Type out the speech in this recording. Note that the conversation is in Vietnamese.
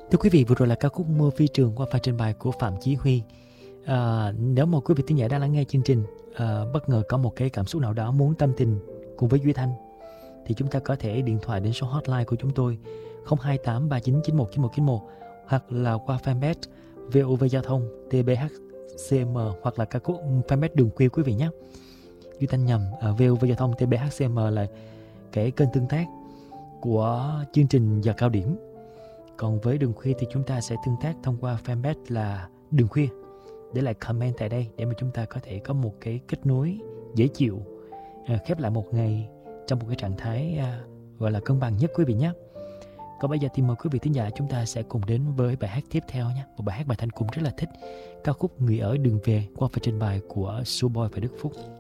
Thưa quý vị, vừa rồi là ca khúc Mưa Phi Trường qua phần trình bày của Phạm Chí Huy. Nếu mà quý vị thính giả đang lắng nghe chương trình, bất ngờ có một cái cảm xúc nào đó muốn tâm tình cùng với Duy Thanh, thì chúng ta có thể điện thoại đến số hotline của chúng tôi 028 3991 hoặc là qua fanpage VOV Giao thông TBHCM hoặc là ca khúc fanpage Đường Khuya quý vị nhé. Duy Thanh nhầm, VOV Giao thông TBHCM là cái kênh tương tác của chương trình giờ cao điểm. Còn với Đường Khuya thì chúng ta sẽ tương tác thông qua fanpage là Đường Khuya. Để lại comment tại đây để mà chúng ta có thể có một cái kết nối dễ chịu, khép lại một ngày trong một cái trạng thái gọi là cân bằng nhất quý vị nhé. Còn bây giờ thì mời quý vị thính giả chúng ta sẽ cùng đến với bài hát tiếp theo nhé. Một bài hát mà Thanh cũng rất là thích, ca khúc Người ở đường về qua phần trình bày của Suboy và Đức Phúc.